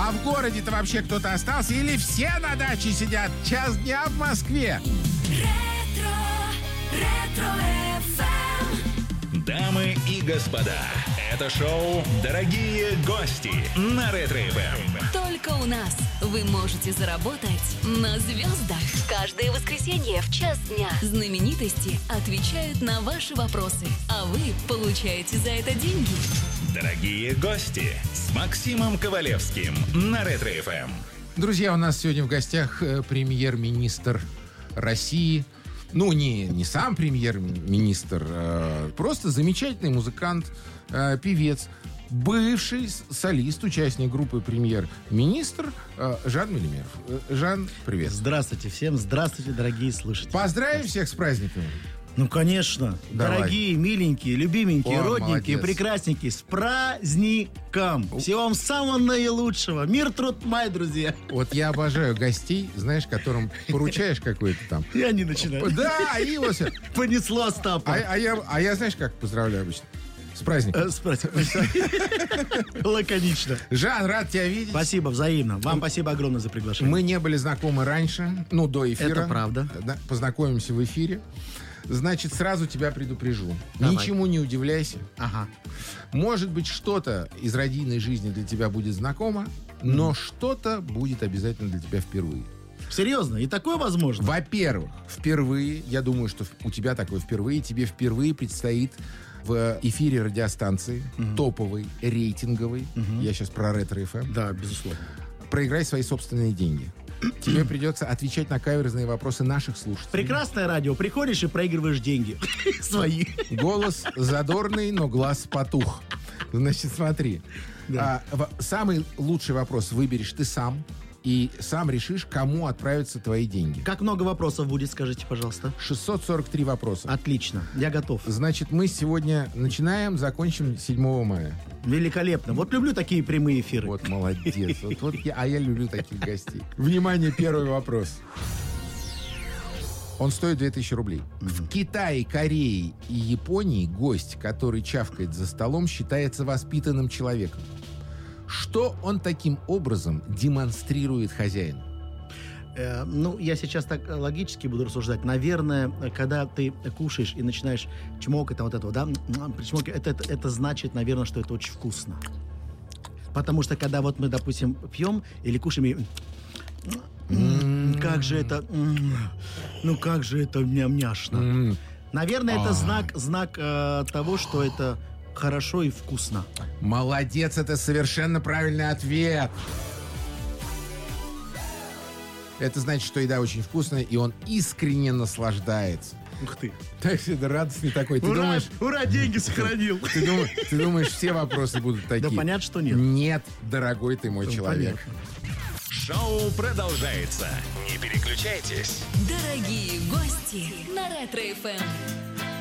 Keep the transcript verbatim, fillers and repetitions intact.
А в городе-то вообще кто-то остался или все на даче сидят? Час дня в Москве. Ретро, ретро-эф эм. Дамы и господа, это шоу «Дорогие гости» на Ретро-эф эм. Только у нас вы можете заработать на звездах. Каждое воскресенье в час дня знаменитости отвечают на ваши вопросы, а вы получаете за это деньги. «Дорогие гости» с Максимом Ковалевским на Ретро-эф эм. Друзья, у нас сегодня в гостях э, премьер-министр России. Ну, не, не сам премьер-министр, а просто замечательный музыкант, э, певец, бывший солист, участник группы «Премьер-министр» э, Жан Мелимеров. Э, Жан, привет. Здравствуйте всем, здравствуйте, дорогие слушатели. Поздравим всех с праздниками. Ну, конечно. Давай. Дорогие, миленькие, любименькие, О, родненькие, молодец. прекрасненькие, с праздником. Всего вам самого наилучшего. Мир, труд, май, друзья. Вот я обожаю гостей, знаешь, которым поручаешь какой-то там. И они начинают. Да, и вот все. Понесло Остапа. А, а я, а я, знаешь, как поздравляю обычно? С праздником. Э, Спрашивай. Лаконично. Жан, рад тебя видеть. Спасибо, взаимно. Вам спасибо огромное за приглашение. Мы не были знакомы раньше, ну, до эфира. Это правда. Да, познакомимся в эфире. Значит, сразу тебя предупрежу. Давай. Ничему не удивляйся. Ага. Может быть, что-то из родийной жизни для тебя будет знакомо, но что-то будет обязательно для тебя впервые. Серьезно? И такое возможно? Во-первых, впервые, я думаю, что у тебя такое впервые, тебе впервые предстоит в эфире радиостанции, топовой, рейтинговой, я сейчас про Ретро-эф эм, Да, безусловно. проиграй свои собственные деньги. Тебе придется отвечать на каверзные вопросы наших слушателей. Прекрасное радио. Приходишь и проигрываешь деньги. Свои. Голос задорный, но глаз потух. Значит, смотри. Да. А, в- самый лучший вопрос выберешь ты сам. И сам решишь, кому отправятся твои деньги. Как много вопросов будет, скажите, пожалуйста. шестьсот сорок три вопроса. Отлично. Я готов. Значит, мы сегодня начинаем, закончим седьмого мая. Великолепно. Вот люблю такие прямые эфиры. Вот молодец. Вот, вот я, а я люблю таких гостей. Внимание, первый вопрос. Он стоит две тысячи рублей. В Китае, Корее и Японии гость, который чавкает за столом, считается воспитанным человеком. Что он таким образом демонстрирует хозяину? Э, ну, я сейчас так э, логически буду рассуждать. Наверное, э, когда ты кушаешь и начинаешь чмокать, там вот этого, да, м, причмокивать, это, это, это значит, наверное, что это очень вкусно. Потому что когда вот мы, допустим, пьем или кушаем, и... М, как же это... м, Ну, как же это мям-няшно. М, Наверное, А. это знак, знак э, того, что это хорошо и вкусно. Молодец, это совершенно правильный ответ. Это значит, что еда очень вкусная, и он искренне наслаждается. Ух ты. Так что это радостный такой. Ты Ура, думаешь, ура, деньги сохранил. ты думаешь, ты думаешь, все вопросы будут такие? Да понятно, что нет. Нет, дорогой ты мой Ну, человек. понятно. Шоу продолжается. Не переключайтесь. Дорогие гости на Ретро-эф эм.